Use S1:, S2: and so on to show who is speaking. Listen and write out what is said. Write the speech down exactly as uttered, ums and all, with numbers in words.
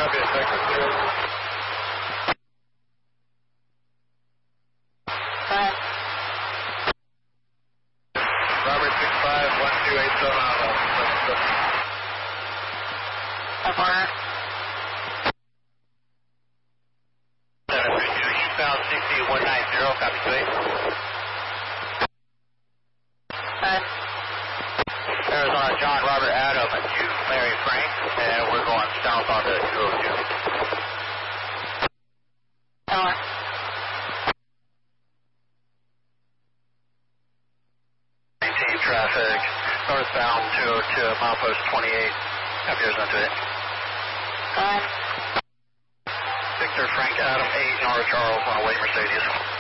S1: Copy, Texas zero.
S2: Five.
S1: Robert six five one two eight seven on uh,
S2: Up on it.
S1: seven three two, eastbound C C one nine zero, copy two eight.
S2: Five.
S1: Arizona, John, Robert, Adam, and you, Mary, Frank, and we're going south on to two oh two.
S2: Tower.
S1: Maintain traffic, northbound two oh two, milepost twenty-eight. Copy Arizona two eight.
S2: Five.
S1: Victor, Frank, Adam, eight, Nora, Charles, on a white Mercedes.